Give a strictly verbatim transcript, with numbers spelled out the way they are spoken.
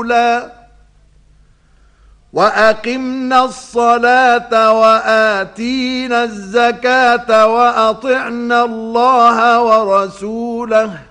رسولا وأقمنا الصلاة وآتينا الزكاة وأطعنا الله ورسوله